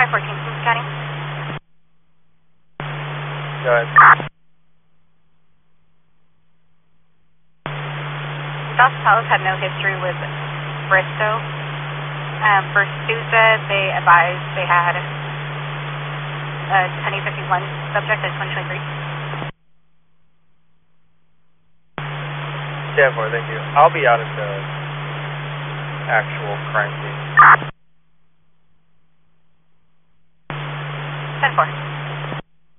514, Smith County. Go ahead. Dos Palos had no history with Bristow. For Sousa, they advised they had a 1051 subject at 2023. 10-4, thank you. I'll be out at the actual crime scene.